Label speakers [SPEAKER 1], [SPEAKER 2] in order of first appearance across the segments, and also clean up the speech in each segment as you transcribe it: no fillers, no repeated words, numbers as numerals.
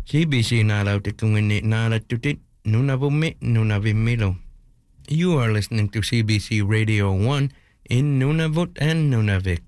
[SPEAKER 1] CBC Nalautikungi Nalatutit Nunavumi Nunavimilo. You are listening to CBC Radio 1 in Nunavut and Nunavik.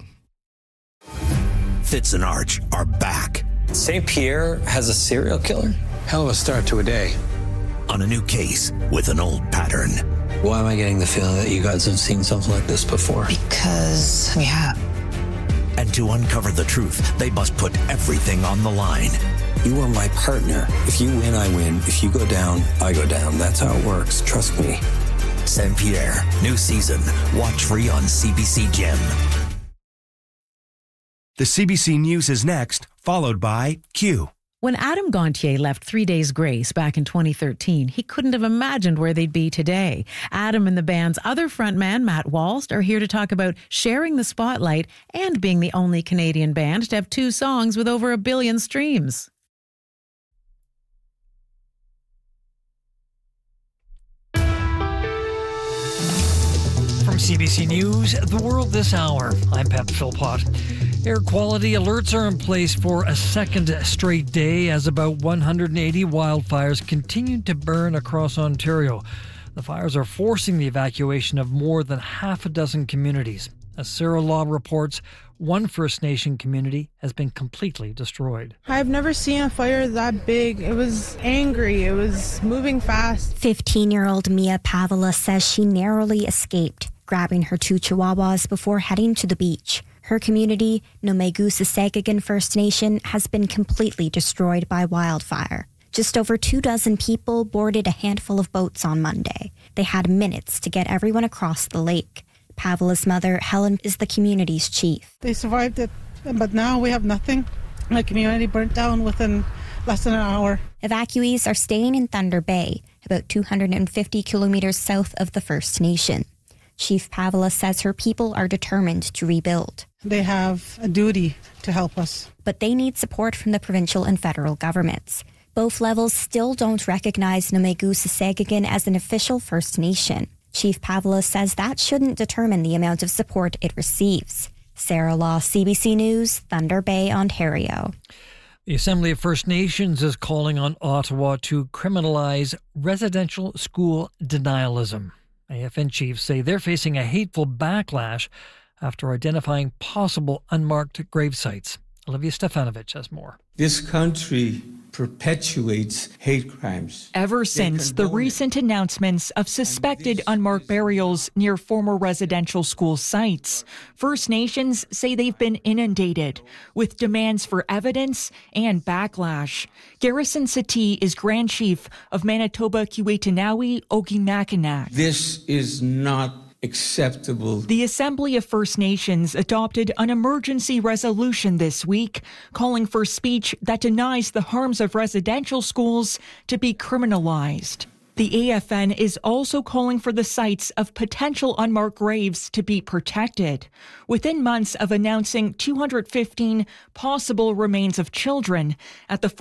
[SPEAKER 2] Fitz and Arch are back.
[SPEAKER 3] St. Pierre has a serial killer?
[SPEAKER 4] Hell of a start to a day.
[SPEAKER 2] On a new case with an old pattern.
[SPEAKER 3] Why am I getting the feeling that you guys have seen something like this before?
[SPEAKER 5] Because we have.
[SPEAKER 2] And to uncover the truth, they must put everything on the line.
[SPEAKER 3] You are my partner. If you win, I win. If you go down, I go down. That's how it works. Trust me.
[SPEAKER 2] St. Pierre, new season. Watch free on CBC Gem.
[SPEAKER 6] The CBC News is next, followed by Q.
[SPEAKER 7] When Adam Gontier left 3 Days Grace back in 2013, he couldn't have imagined where they'd be today. Adam and the band's other frontman, Matt Walst, are here to talk about sharing the spotlight and being the only Canadian band to have 2 songs with over 1 billion streams.
[SPEAKER 8] From CBC News, The World This Hour, I'm Pep Philpott. Air quality alerts are in place for a second straight day as about 180 wildfires continue to burn across Ontario. The fires are forcing the evacuation of more than half a dozen communities. As Sarah Law reports, one First Nation community has been completely destroyed.
[SPEAKER 9] I've never seen a fire that big. It was angry. It was moving fast.
[SPEAKER 10] 15-year-old Mia Pavela says she narrowly escaped, grabbing her 2 chihuahuas before heading to the beach. Her community, Nomegusa-Segagan First Nation, has been completely destroyed by wildfire. Just over 24 people boarded a handful of boats on Monday. They had minutes to get everyone across the lake. Pavela's mother, Helen, is the community's chief.
[SPEAKER 9] They survived it, but now we have nothing. The community burnt down within less than an hour.
[SPEAKER 10] Evacuees are staying in Thunder Bay, about 250 kilometers south of the First Nation. Chief Pavela says her people are determined to rebuild.
[SPEAKER 9] They have a duty to help us.
[SPEAKER 10] But they need support from the provincial and federal governments. Both levels still don't recognize Nomegusa-Segagan as an official First Nation. Chief Pavela says that shouldn't determine the amount of support it receives. Sarah Law, CBC News, Thunder Bay, Ontario.
[SPEAKER 8] The Assembly of First Nations is calling on Ottawa to criminalize residential school denialism. AFN chiefs say they're facing a hateful backlash after identifying possible unmarked grave sites. Olivia Stefanovic has more.
[SPEAKER 11] This country perpetuates hate crimes.
[SPEAKER 12] Ever since the recent announcements of suspected unmarked burials near former residential school sites, First Nations say they've been inundated with demands for evidence and backlash. Garrison Satie is Grand Chief of Manitoba Kiwetinawi Ogimakinak.
[SPEAKER 11] This is not acceptable.
[SPEAKER 12] The Assembly of First Nations adopted an emergency resolution this week calling for speech that denies the harms of residential schools to be criminalized. The AFN is also calling for the sites of potential unmarked graves to be protected. Within months of announcing 215 possible remains of children at the